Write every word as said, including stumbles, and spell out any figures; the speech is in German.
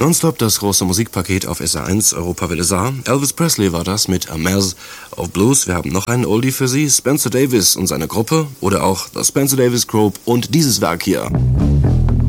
Nonstop, das große Musikpaket auf S R eins, Europawelle Saar. Elvis Presley war das mit A Mass of Blues. Wir haben noch einen Oldie für Sie, Spencer Davis und seine Gruppe oder auch das Spencer Davis Group und dieses Werk hier.